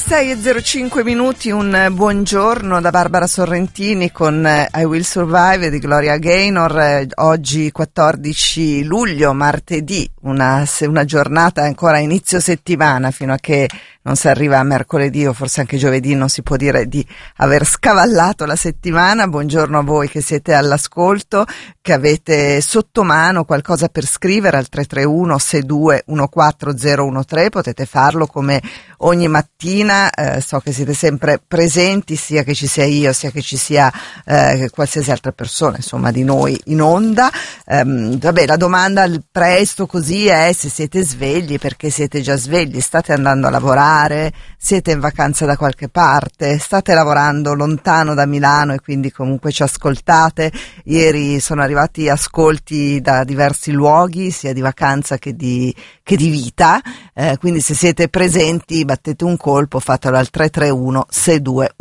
6:05, un buongiorno da Barbara Sorrentini con I Will Survive di Gloria Gaynor. Oggi 14 luglio, martedì, una giornata ancora inizio settimana, fino a che non si arriva a mercoledì o forse anche giovedì non si può dire di aver scavallato la settimana. Buongiorno a voi che siete all'ascolto, che avete sotto mano qualcosa per scrivere al 331 62 14013. Potete farlo come ogni mattina, so che siete sempre presenti, sia che ci sia io, sia che ci sia qualsiasi altra persona, insomma, di noi in onda. Vabbè, la domanda al presto così è se siete svegli, perché siete già svegli, state andando a lavorare, siete in vacanza da qualche parte, state lavorando lontano da Milano e quindi comunque ci ascoltate. Ieri sono arrivati ascolti da diversi luoghi, sia di vacanza che di vita, quindi se siete presenti battete un colpo, fatelo al 331 62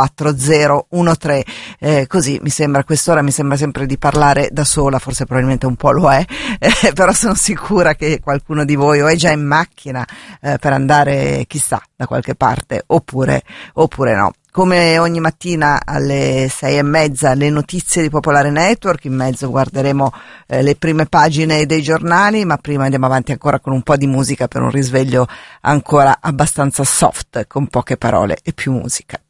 14013. Così mi sembra, a quest'ora mi sembra sempre di parlare da sola, forse probabilmente un po' lo è, però sono sicura che qualcuno di voi o è già in macchina per andare chissà da qualche parte oppure no. Come ogni mattina alle 6:30 le notizie di Popolare Network, in mezzo guarderemo le prime pagine dei giornali, ma prima andiamo avanti ancora con un po' di musica per un risveglio ancora abbastanza soft, con poche parole e più musica.